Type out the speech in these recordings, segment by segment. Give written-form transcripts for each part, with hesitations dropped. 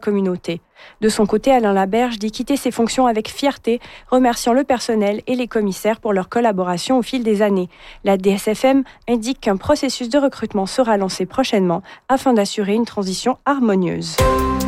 communauté. De son côté, Alain Laberge dit quitter ses fonctions avec fierté, remerciant le personnel et les commissaires pour leur collaboration au fil des années. La DSFM indique qu'un processus de recrutement sera lancé prochainement afin d'assurer une transition harmonieuse.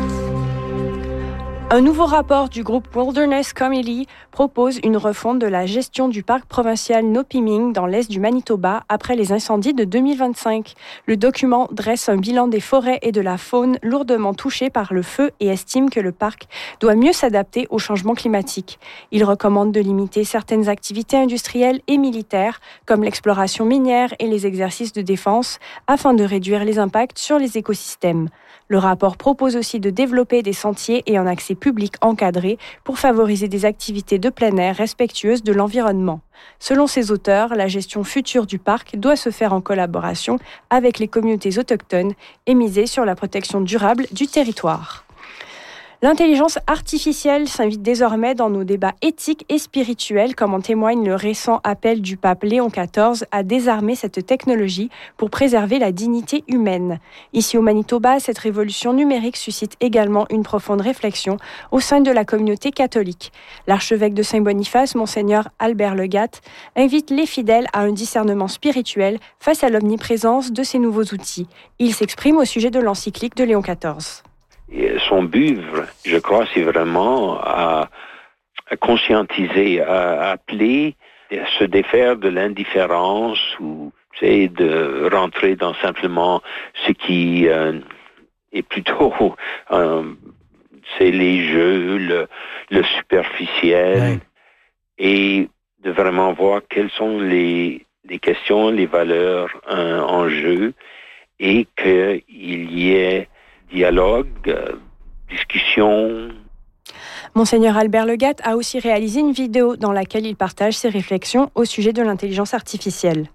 Un nouveau rapport du groupe Wilderness Committee propose une refonte de la gestion du parc provincial Nopiming dans l'est du Manitoba après les incendies de 2025. Le document dresse un bilan des forêts et de la faune lourdement touchées par le feu et estime que le parc doit mieux s'adapter au changement climatique. Il recommande de limiter certaines activités industrielles et militaires, comme l'exploration minière et les exercices de défense, afin de réduire les impacts sur les écosystèmes. Le rapport propose aussi de développer des sentiers et un accès public encadré pour favoriser des activités de plein air respectueuses de l'environnement. Selon ses auteurs, la gestion future du parc doit se faire en collaboration avec les communautés autochtones et miser sur la protection durable du territoire. L'intelligence artificielle s'invite désormais dans nos débats éthiques et spirituels, comme en témoigne le récent appel du pape Léon XIV à désarmer cette technologie pour préserver la dignité humaine. Ici au Manitoba, cette révolution numérique suscite également une profonde réflexion au sein de la communauté catholique. L'archevêque de Saint-Boniface, Monseigneur Albert Legatte, invite les fidèles à un discernement spirituel face à l'omniprésence de ces nouveaux outils. Il s'exprime au sujet de l'encyclique de Léon XIV. Son but, je crois, c'est vraiment à conscientiser, à appeler, à se défaire de l'indifférence ou de rentrer dans simplement ce qui est plutôt c'est les jeux, le superficiel, et de vraiment voir quelles sont les questions, les valeurs en jeu, et qu'il y ait dialogue, discussion. Monseigneur Albert Legatte a aussi réalisé une vidéo dans laquelle il partage ses réflexions au sujet de l'intelligence artificielle.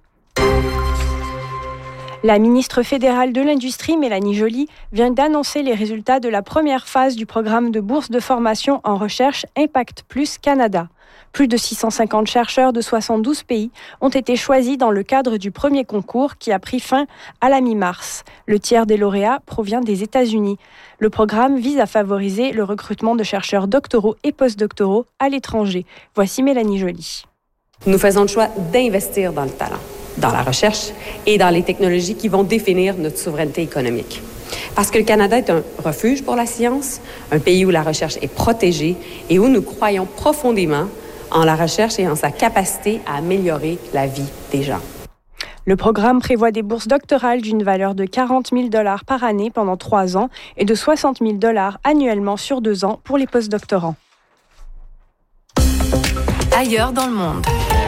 La ministre fédérale de l'Industrie, Mélanie Joly, vient d'annoncer les résultats de la première phase du programme de bourse de formation en recherche Impact Plus Canada. Plus de 650 chercheurs de 72 pays ont été choisis dans le cadre du premier concours qui a pris fin à la mi-mars. Le tiers des lauréats provient des États-Unis. Le programme vise à favoriser le recrutement de chercheurs doctoraux et postdoctoraux à l'étranger. Voici Mélanie Joly. Nous faisons le choix d'investir dans le talent, dans la recherche et dans les technologies qui vont définir notre souveraineté économique. Parce que le Canada est un refuge pour la science, un pays où la recherche est protégée et où nous croyons profondément en la recherche et en sa capacité à améliorer la vie des gens. Le programme prévoit des bourses doctorales d'une valeur de 40 000 $ par année pendant 3 ans et de 60 000 $ annuellement sur 2 ans pour les postdoctorants. Ailleurs dans le monde.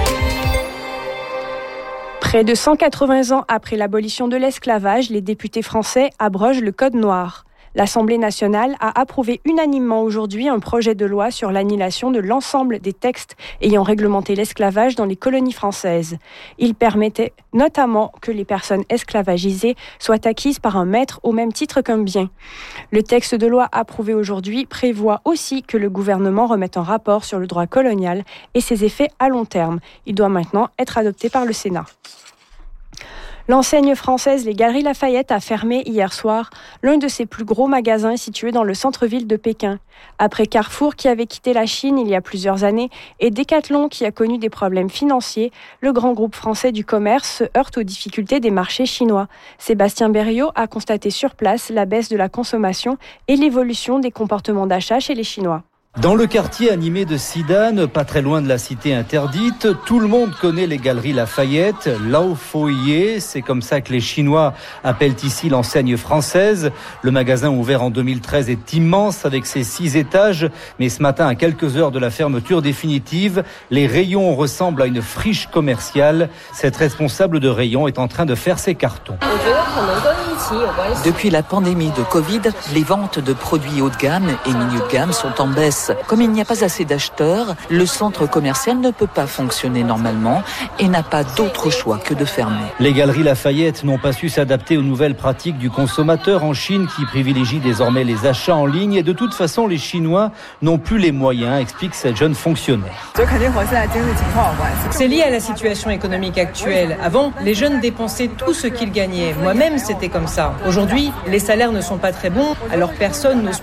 Près de 180 ans après l'abolition de l'esclavage, les députés français abrogent le Code noir. L'Assemblée nationale a approuvé unanimement aujourd'hui un projet de loi sur l'annulation de l'ensemble des textes ayant réglementé l'esclavage dans les colonies françaises. Il permettait notamment que les personnes esclavagisées soient acquises par un maître au même titre qu'un bien. Le texte de loi approuvé aujourd'hui prévoit aussi que le gouvernement remette un rapport sur le droit colonial et ses effets à long terme. Il doit maintenant être adopté par le Sénat. L'enseigne française Les Galeries Lafayette a fermé hier soir l'un de ses plus gros magasins situés dans le centre-ville de Pékin. Après Carrefour qui avait quitté la Chine il y a plusieurs années et Decathlon qui a connu des problèmes financiers, le grand groupe français du commerce se heurte aux difficultés des marchés chinois. Sébastien Berriot a constaté sur place la baisse de la consommation et l'évolution des comportements d'achat chez les Chinois. Dans le quartier animé de Sidan, pas très loin de la cité interdite, tout le monde connaît les Galeries Lafayette, Lao Foyer, c'est comme ça que les Chinois appellent ici l'enseigne française. Le magasin ouvert en 2013 est immense avec ses 6 étages, mais ce matin, à quelques heures de la fermeture définitive, les rayons ressemblent à une friche commerciale. Cette responsable de rayon est en train de faire ses cartons. Depuis la pandémie de Covid, les ventes de produits haut de gamme et milieu de gamme sont en baisse. Comme il n'y a pas assez d'acheteurs, le centre commercial ne peut pas fonctionner normalement et n'a pas d'autre choix que de fermer. Les Galeries Lafayette n'ont pas su s'adapter aux nouvelles pratiques du consommateur en Chine qui privilégie désormais les achats en ligne. Et de toute façon, les Chinois n'ont plus les moyens, explique cette jeune fonctionnaire. C'est lié à la situation économique actuelle. Avant, les jeunes dépensaient tout ce qu'ils gagnaient. Moi-même, c'était comme ça. Aujourd'hui, les salaires ne sont pas très bons, alors personne n'ose plus dépenser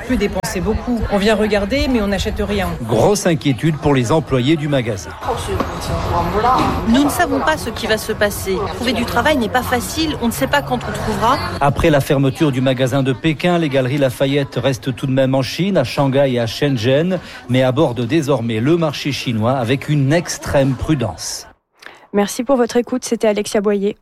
c'est beaucoup. On vient regarder, mais on n'achète rien. Grosse inquiétude pour les employés du magasin. Nous ne savons pas ce qui va se passer. Trouver du travail n'est pas facile, on ne sait pas quand on trouvera. Après la fermeture du magasin de Pékin, les Galeries Lafayette restent tout de même en Chine, à Shanghai et à Shenzhen, mais abordent désormais le marché chinois avec une extrême prudence. Merci pour votre écoute, c'était Alexia Boyer.